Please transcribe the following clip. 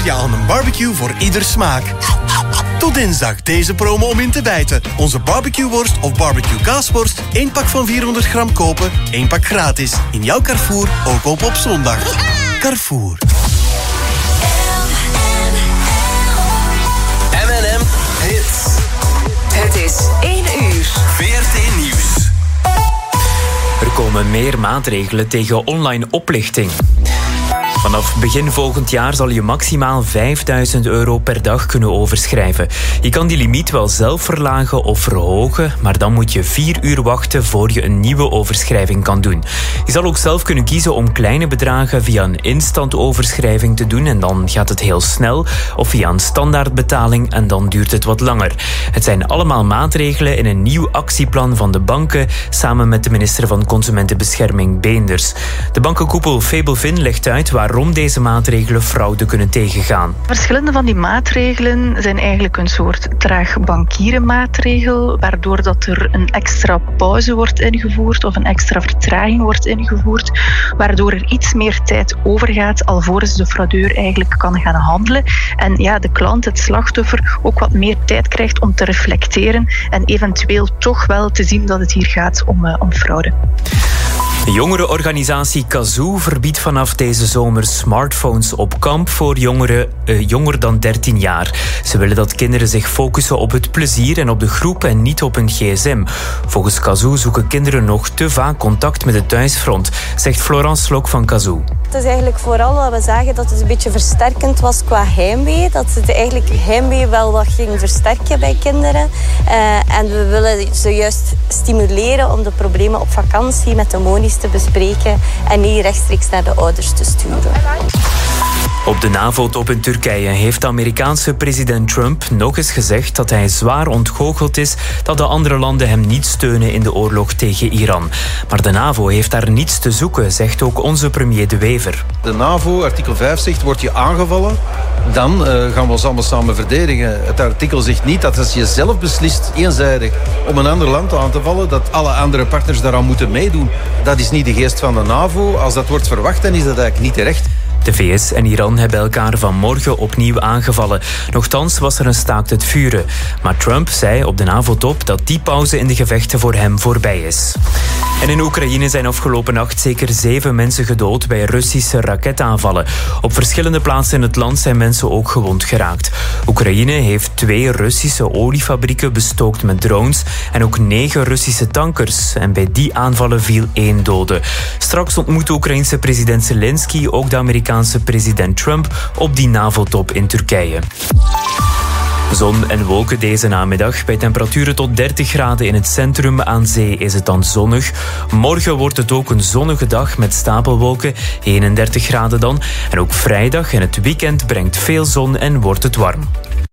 Ja, aan een barbecue voor ieder smaak. Tot dinsdag deze promo om in te bijten. Onze barbecue-worst of barbecue-kaasworst. 1 pak van 400 gram kopen, 1 pak gratis. In jouw Carrefour, ook op zondag. Carrefour. M&M Hits. Het is 1 uur. VRT Nieuws. Er komen meer maatregelen tegen online oplichting. Vanaf begin volgend jaar zal je maximaal €5.000 per dag kunnen overschrijven. Je kan die limiet wel zelf verlagen of verhogen, maar dan moet je 4 uur wachten voor je een nieuwe overschrijving kan doen. Je zal ook zelf kunnen kiezen om kleine bedragen via een instant overschrijving te doen en dan gaat het heel snel, of via een standaardbetaling en dan duurt het wat langer. Het zijn allemaal maatregelen in een nieuw actieplan van de banken samen met de minister van Consumentenbescherming Beenders. De bankenkoepel Fabelvin legt uit waarom deze maatregelen fraude kunnen tegengaan. Verschillende van die maatregelen zijn eigenlijk een soort traag bankierenmaatregel, waardoor dat er een extra pauze wordt ingevoerd of een extra vertraging wordt ingevoerd, waardoor er iets meer tijd overgaat alvorens de fraudeur eigenlijk kan gaan handelen. En ja, de klant, het slachtoffer, ook wat meer tijd krijgt om te reflecteren en eventueel toch wel te zien dat het hier gaat om fraude. De jongerenorganisatie Kazoo verbiedt vanaf deze zomer smartphones op kamp voor jongeren jonger dan 13 jaar. Ze willen dat kinderen zich focussen op het plezier en op de groep en niet op een gsm. Volgens Kazoo zoeken kinderen nog te vaak contact met het thuisfront, zegt Florence Slok van Kazoo. Het is eigenlijk vooral dat we zagen dat het een beetje versterkend was qua heimwee. Dat het eigenlijk heimwee wel wat ging versterken bij kinderen. En we willen ze juist stimuleren om de problemen op vakantie met de monies te bespreken en niet rechtstreeks naar de ouders te sturen. Op de NAVO-top in Turkije heeft de Amerikaanse president Trump nog eens gezegd dat hij zwaar ontgoocheld is dat de andere landen hem niet steunen in de oorlog tegen Iran. Maar de NAVO heeft daar niets te zoeken, zegt ook onze premier De Wever. De NAVO, artikel 5 zegt, word je aangevallen, dan gaan we ons allemaal samen verdedigen. Het artikel zegt niet dat als je zelf beslist, eenzijdig, om een ander land aan te vallen, dat alle andere partners daaraan moeten meedoen. Dat is niet de geest van de NAVO. Als dat wordt verwacht, dan is dat eigenlijk niet terecht. De VS en Iran hebben elkaar vanmorgen opnieuw aangevallen. Nochtans was er een staakt het vuren. Maar Trump zei op de NAVO-top dat die pauze in de gevechten voor hem voorbij is. En in Oekraïne zijn afgelopen nacht zeker 7 mensen gedood bij Russische raketaanvallen. Op verschillende plaatsen in het land zijn mensen ook gewond geraakt. Oekraïne heeft 2 Russische oliefabrieken bestookt met drones en ook 9 Russische tankers. En bij die aanvallen viel 1 dode. Straks ontmoet de Oekraïense president Zelensky ook de Amerikaanse president Trump op die NAVO-top in Turkije. Zon en wolken deze namiddag. Bij temperaturen tot 30 graden in het centrum. Aan zee is het dan zonnig. Morgen wordt het ook een zonnige dag met stapelwolken. 31 graden dan. En ook vrijdag en het weekend brengt veel zon en wordt het warm.